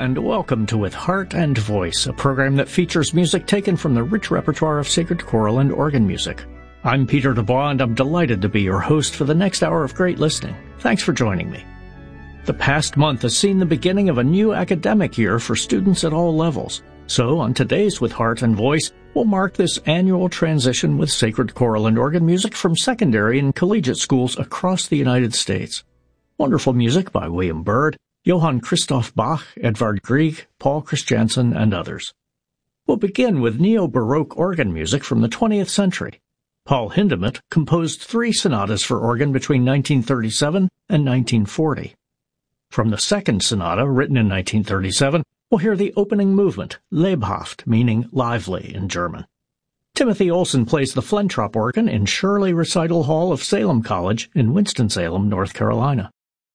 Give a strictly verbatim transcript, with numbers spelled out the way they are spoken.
and welcome to With Heart and Voice, a program that features music taken from the rich repertoire of sacred choral and organ music. I'm Peter Dubois, and I'm delighted to be your host for the next hour of great listening. Thanks for joining me. The past month has seen the beginning of a new academic year for students at all levels. So, on today's With Heart and Voice, we'll mark this annual transition with sacred choral and organ music from secondary and collegiate schools across the United States. Wonderful music by William Byrd, Johann Christoph Bach, Edvard Grieg, Paul Christiansen, and others. We'll begin with neo-Baroque organ music from the twentieth century. Paul Hindemith composed three sonatas for organ between nineteen thirty-seven and nineteen forty. From the second sonata, written in nineteen thirty-seven, we'll hear the opening movement, Lebhaft, meaning lively in German. Timothy Olson plays the Flentrop organ in Shirley Recital Hall of Salem College in Winston-Salem, North Carolina.